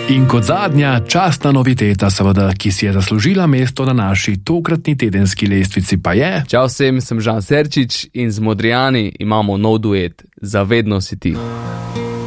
In kot zadnja častna noviteta, seveda, ki si je zaslužila mesto na naši tokratni tedenski lestvici, pa je... Čau vsem, sem Žan Serčič in z Modrijani imamo nov duet Zavedno si ti.